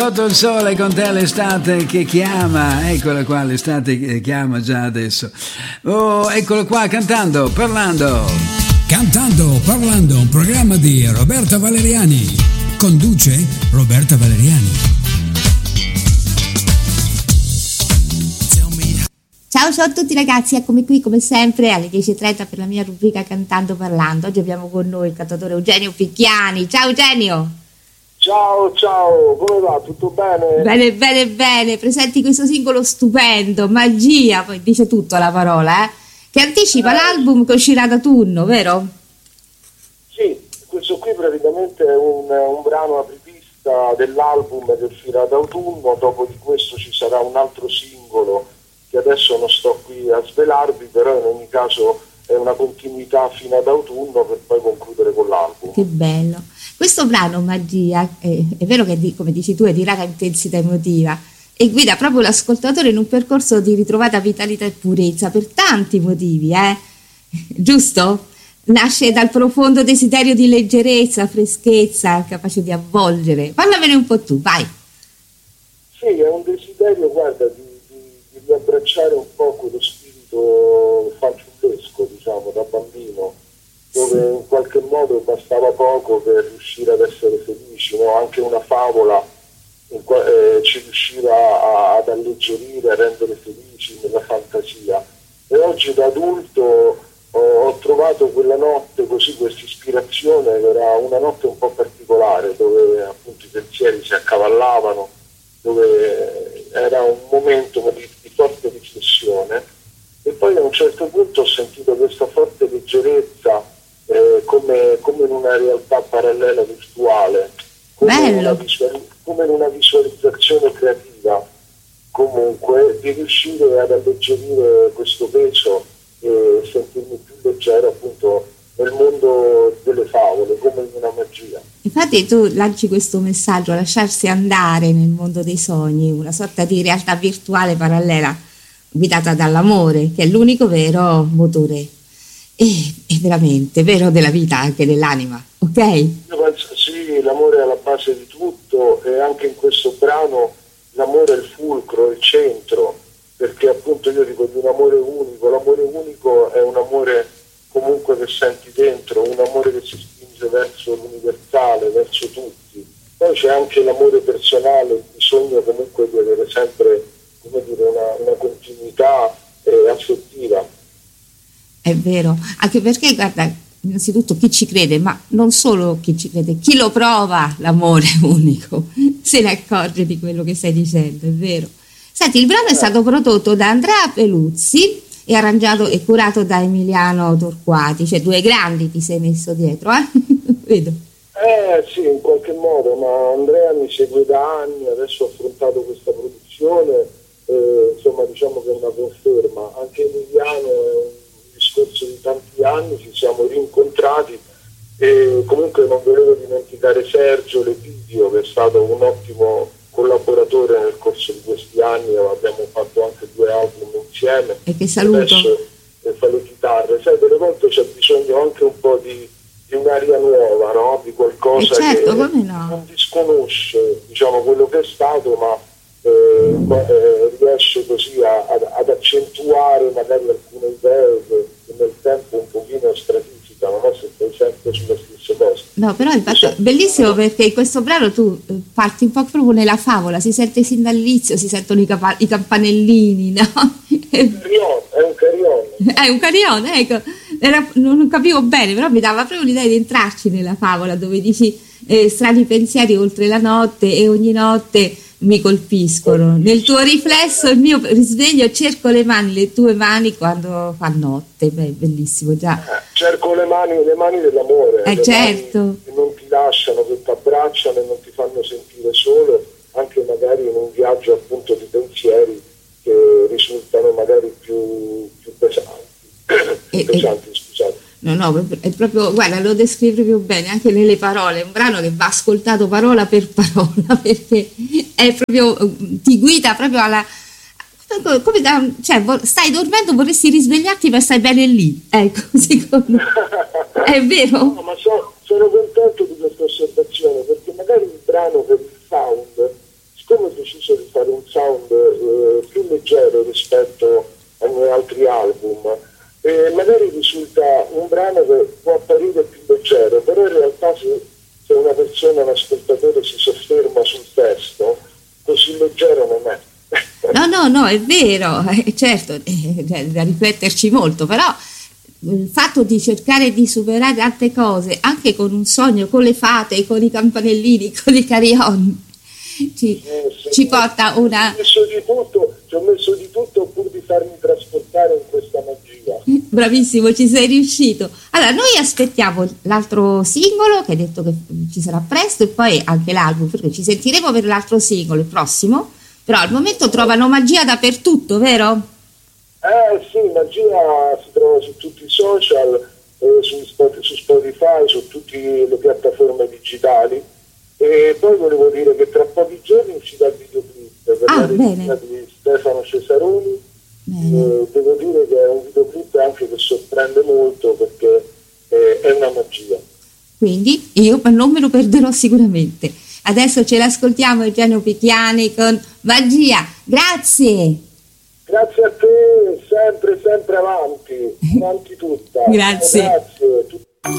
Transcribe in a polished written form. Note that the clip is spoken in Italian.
Sotto il sole con te l'estate che chiama, eccola qua l'estate che chiama già adesso. Oh, eccolo qua cantando, parlando, un programma di Roberta Valeriani. Conduce Roberta Valeriani. Ciao a tutti ragazzi, eccomi qui come sempre alle 10.30 per la mia rubrica Cantando Parlando. Oggi abbiamo con noi il cantautore Eugenio Picchiani. Ciao Eugenio! Ciao, come va? Tutto bene? Bene, presenti questo singolo stupendo, Magia, poi dice tutto la parola, che anticipa l'album che uscirà ad autunno, vero? Sì, questo qui praticamente è un brano apripista dell'album che uscirà ad autunno, dopo di questo ci sarà un altro singolo che adesso non sto qui a svelarvi, però in ogni caso è una continuità fino ad autunno per poi concludere con l'album. Che bello! Questo brano Magia è vero che come dici tu è di rara intensità emotiva e guida proprio l'ascoltatore in un percorso di ritrovata vitalità e purezza per tanti motivi, giusto? Nasce dal profondo desiderio di leggerezza, freschezza, capace di avvolgere. Parlamene un po' tu, vai! Sì, è un desiderio, guarda, di riabbracciare un po' quello spirito fanciullesco, diciamo, da bambino, dove in qualche modo bastava poco per riuscire ad essere felici, no? Anche una favola ci riusciva ad alleggerire, a rendere felici nella fantasia. E oggi da adulto ho trovato quella notte così, questa ispirazione, era una notte un po' particolare, dove appunto i pensieri si accavallavano, dove era un momento di forte riflessione, e poi a un certo punto ho sentito questa forte leggerezza, come in una realtà parallela virtuale, come in una visualizzazione creativa, comunque, di riuscire ad alleggerire questo peso e sentirmi più leggero appunto nel mondo delle favole, come in una magia. Infatti tu lanci questo messaggio, lasciarsi andare nel mondo dei sogni, una sorta di realtà virtuale parallela guidata dall'amore, che è l'unico vero motore e veramente vero della vita, anche dell'anima, ok? Io penso sì, l'amore è alla base di tutto, e anche in questo brano l'amore è il fulcro, il centro, perché appunto io dico di un amore unico. L'amore unico è un amore comunque che senti dentro, un amore che si spinge verso l'universale, verso tutti. Poi c'è anche l'amore personale, il bisogno comunque di avere sempre, come dire, una continuità affettiva. È vero, anche perché guarda, innanzitutto chi ci crede, ma non solo chi ci crede, chi lo prova l'amore unico se ne accorge di quello che stai dicendo, è vero. Senti, il brano è stato prodotto da Andrea Peluzzi e arrangiato e curato da Emiliano Torquati, cioè due grandi ti sei messo dietro, vedo. Sì, in qualche modo, ma Andrea mi segue da anni, adesso ho affrontato questa produzione, insomma diciamo che è una conferma. Anche Emiliano è un discorso di tanti anni, ci siamo rincontrati, e comunque non volevo dimenticare Sergio Lepidio, che è stato un ottimo collaboratore nel corso di questi anni, abbiamo fatto anche 2 album insieme. E che saluto. Adesso fa le chitarre, sai, delle volte c'è bisogno anche un po' di un'aria nuova, no? Di qualcosa certo, che come no? non disconosce, diciamo, quello che è stato, ma riesce così ad accentuare magari alcune idee che nel tempo un pochino stratificano, no? Se stai sempre sulle stesse cose. No, però infatti è bellissimo, perché in questo brano tu parti un po' proprio nella favola, si sente sin dall'inizio, si sentono i campanellini, no? È un carillon. È un carillon, ecco. Non capivo bene, però mi dava proprio l'idea di entrarci nella favola, dove dici strani pensieri oltre la notte e ogni notte mi colpiscono. Nel tuo riflesso il mio risveglio, cerco le tue mani quando fa notte. Beh, bellissimo, già. Cerco le mani dell'amore. Certo. Mani che non ti lasciano, che ti abbracciano e non ti fanno sentire solo, anche magari in un viaggio appunto di pensieri che risultano magari più pesanti, scusate. No, è proprio, guarda, lo descrivi più bene anche nelle parole. È un brano che va ascoltato parola per parola, perché è proprio, ti guida proprio alla, come cioè stai dormendo, vorresti risvegliarti ma stai bene lì, ecco, secondo me. È vero? No, ma sono contento di questa osservazione, perché magari il brano per il sound deciso di fare un sound più leggero rispetto ai miei altri album. Magari risulta un brano che può apparire più leggero, però in realtà se una persona, un ascoltatore si sofferma sul testo, così leggero non è. No, è vero, certo, da rifletterci molto, però il fatto di cercare di superare tante cose, anche con un sogno, con le fate, con i campanellini, con i carillon, ci porta una... Ci ho messo di tutto pur di farmi trasportare in questa magia. Bravissimo, ci sei riuscito. Allora, noi aspettiamo l'altro singolo, che hai detto che ci sarà presto, e poi anche l'album, perché ci sentiremo per l'altro singolo, il prossimo, però al momento trovano magia dappertutto, vero? Sì, magia si trova su tutti i social, su Spotify, su tutte le piattaforme digitali. E poi volevo dire che tra pochi giorni uscirà il videoclip per la regia di Stefano Cesaroni. Devo dire che è un videoclip anche che sorprende molto, perché è una magia. Quindi io non me lo perderò sicuramente. Adesso ce l'ascoltiamo, Eugenio Picchiani con Magia. Grazie. Grazie a te, sempre avanti tutta. Grazie. Grazie.